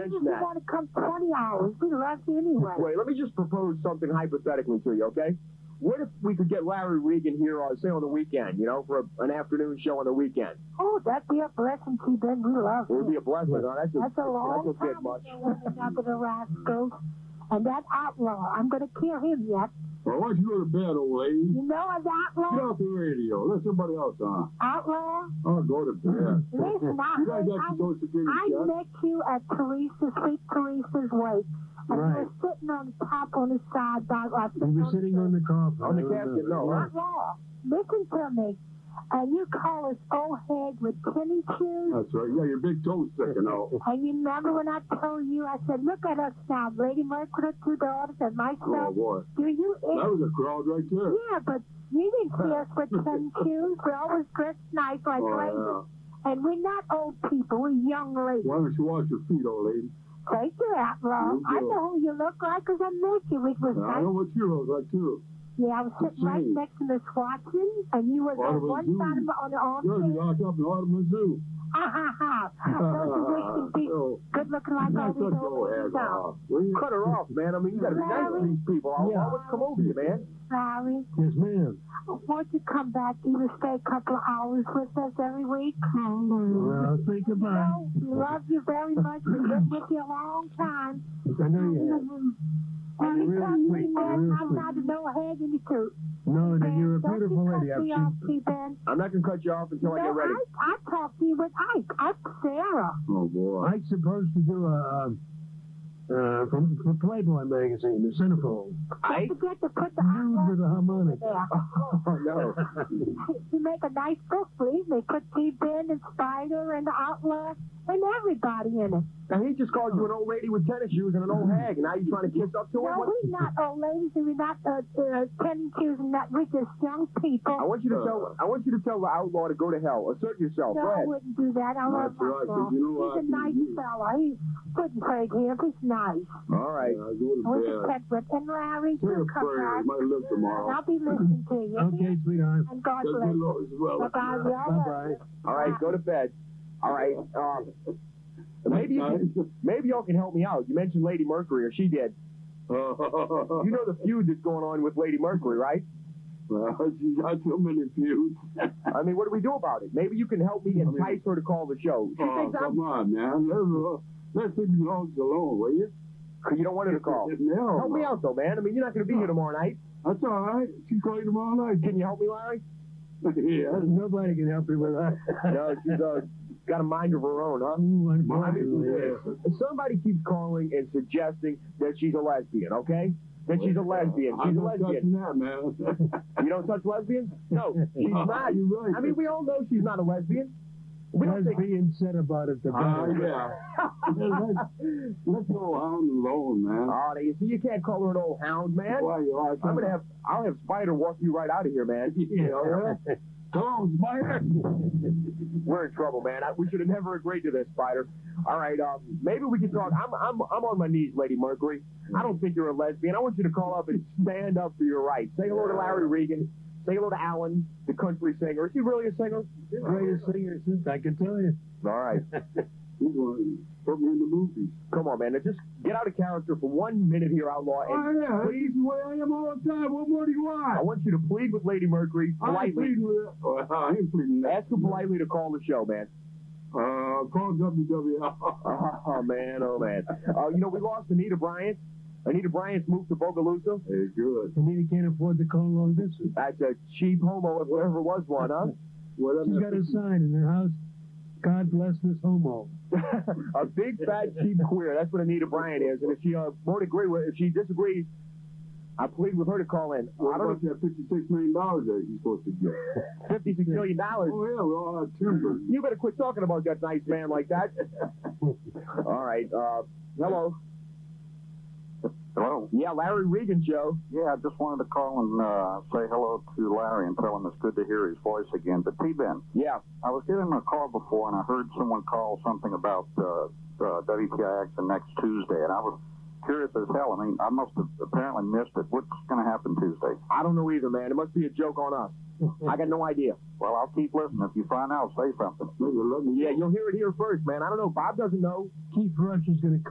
mention that. You want to come 20 hours. We love you anyway. Wait, let me just propose something hypothetically to you, okay? What if we could get Larry Regan here, say on the weekend, for an afternoon show on the weekend? Oh, that'd be a blessing, T-Ben. We love it. It would be a blessing. That's a long bit time much. Up at the Rascals. And that outlaw, I'm going to kill him yet. Well, why don't you go to bed, old lady? You know an outlaw? Get off the radio. Let somebody else on. Outlaw? Oh, go to bed. Listen, I met you at Sweet Teresa's wake. And you were sitting on the top on the side. You were sitting on the coffin. On the casket, no. Outlaw, listen to me. And you call us old head with tennis shoes? That's right. Yeah, your big toe's sticking out. And you remember when I told you, I said, look at us now, Lady Mercury, 2 daughters, and myself. Oh, boy. That was a crowd right there. Yeah, but you didn't see us with tennis shoes. We always dressed nice like ladies. Yeah. And we're not old people. We're young ladies. Why don't you wash your feet, old lady? Thank you, Outlaw. I know who you look like because I met you. It was I know what you look like, too. Yeah, I was sitting right next to Miss Watson, and you were on one side of on the arm. You're locked up in Audubon Zoo. Don't you wish you'd be good looking like all these old people? Cut her off, man. I mean, you got to be nice to these people. I'll always come over you, man. Larry? Yes, ma'am. Won't you come back, even stay a couple of hours with us every week? Well, say goodbye. We love you very much. We've been with you a long time. I know you have. Every time we met, I'm not a no-head in the coop. No, you're a beautiful lady. I'm not going to cut you off until I get ready. I talked to you with Ike. Ike's Sarah. Oh, boy. Ike's supposed to do for Playboy magazine, the Centerfold. Don't forget to put the with the harmonic. Oh, no. You make a nice book, please. They put T-Ben and Spider and the Outlaw and everybody in it. Now, he just called you an old lady with tennis shoes and an old hag, and now you're trying to kiss up to him? No, we're not old ladies, and we're not tennis shoes, and that. We're just young people. I want you to tell the Outlaw to go to hell. Assert yourself. No, I wouldn't do that. I love Outlaw. He's a nice fella. He couldn't take him. He's nice. All right. I'll go to bed. And Larry, you come back. Might live tomorrow. I'll be listening to you. Okay, sweetheart. And God bless you. Well. Bye-bye. All right, go to bed. All right. Maybe y'all can help me out. You mentioned Lady Mercury, or she did. You know the feud that's going on with Lady Mercury, right? Well, she's got so many feuds. I mean, what do we do about it? Maybe you can help me entice her to call the show. Come on, man. Let's leave the dogs alone, will you? You don't want her to call. No. Help me out, though, man. I mean, you're not going to be here tomorrow night. That's all right. She's calling tomorrow night. Can you help me, Larry? Yeah. Nobody can help you with that. No, she's got a mind of her own, huh? Somebody keeps calling and suggesting that she's a lesbian, okay? That she's a lesbian. She's a lesbian. That, man. You don't touch lesbians? No, she's not. You're right. I mean, we all know she's not a lesbian. Lesbian said about it. Yeah. Let's go hound alone, man. Oh, you see, you can't call her an old hound, man. Why, I'll have Spider walk you right out of here, man. Yeah. Come on, Spider. We're in trouble, man. We should have never agreed to this, Spider. All right, maybe we can talk. I'm on my knees, Lady Mercury. I don't think you're a lesbian. I want you to call up and stand up for your rights. Say hello to Larry Regan. Say hello to Alan, the country singer. Is he really a singer? Greatest singer since I can tell you. All right. He's going to put me in the movies. Come on, man. Now just get out of character for 1 minute here, Outlaw. And please, the way I am all the time. What more do you want? I want you to plead with Lady Mercury politely. I ain't pleading that. Ask her politely to call the show, man. Call WWL. Oh, man. We lost Anita Bryant. Anita Bryant's moved to Bogalusa. Hey, good. Anita can't afford to call long distance. That's a cheap homo if there ever was one, huh? She's got a sign in her house. God bless this homo. A big, fat, cheap queer. That's what Anita Bryant is. And if she won't agree with it, if she disagrees, I plead with her to call in. What about that $56 million that he's supposed to get? $56 million? Oh, yeah, with all that timber. You better quit talking about that nice man like that. All right. Hello. Hello. Yeah, Larry Regan show. Yeah, I just wanted to call and say hello to Larry and tell him it's good to hear his voice again. But T-Ben. Yeah. I was getting a call before, and I heard someone call something about WTIX next Tuesday, and I was curious as hell. I mean, I must have apparently missed it. What's going to happen Tuesday? I don't know either, man. It must be a joke on us. I got no idea. Well, I'll keep listening. If you find out, say something. Yeah, you'll hear it here first, man. I don't know. Bob doesn't know. Keith Rush is going to